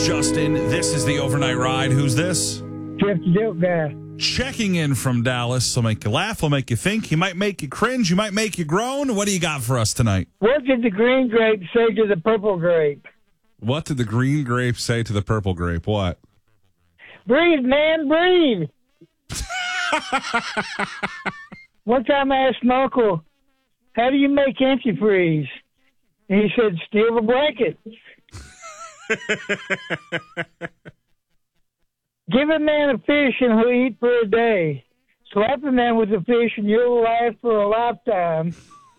Justin. This is the Overnight Ride. Who's this? Jeff the Joke Guy. Checking in from Dallas. He'll make you laugh. He'll make you think. He might make you cringe. He might make you groan. What do you got for us tonight? What did the green grape say to the purple grape? What did the green grape say to the purple grape? What? Breathe, man, breathe. One time I asked my uncle, how do you make antifreeze? And he said, steal the blanket. Give a man a fish and he'll eat for a day. Slap a man with a fish and you'll laugh for a lifetime.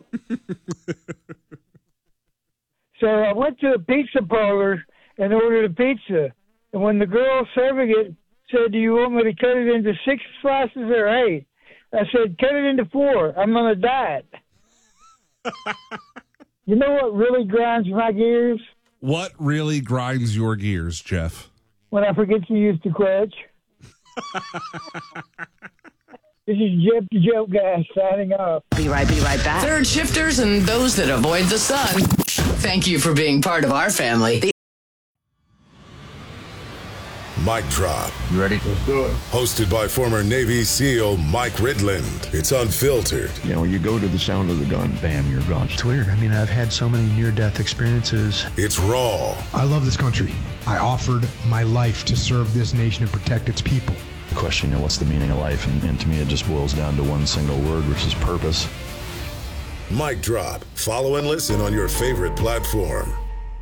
So I went to a pizza parlor and ordered a pizza. And when the girl serving it said, do you want me to cut it into 6 slices or 8? I said, cut it into 4. I'm on a diet. You know what really grinds my gears? What really grinds your gears, Jeff? When I forget to use the clutch. This is Jeff the Joke Guy signing off. Be right back. Third shifters and those that avoid the sun. Thank you for being part of our family. Mic Drop. You ready? Let's do it. Hosted by former Navy SEAL Mike Ridland. It's unfiltered. You know, you go to the sound of the gun, bam, you're gone. It's weird. I mean, I've had so many near-death experiences. It's raw. I love this country. I offered my life to serve this nation and protect its people. The question, what's the meaning of life? And to me, it just boils down to one single word, which is purpose. Mic Drop. Follow and listen on your favorite platform.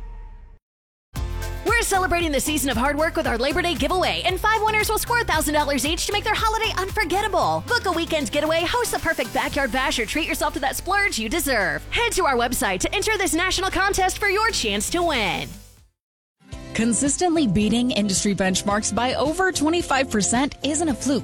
We're celebrating the season of hard work with our Labor Day giveaway, and 5 winners will score $1,000 each to make their holiday unforgettable. Book a weekend getaway, host the perfect backyard bash, or treat yourself to that splurge you deserve. Head to our website to enter this national contest for your chance to win. Consistently beating industry benchmarks by over 25% isn't a fluke.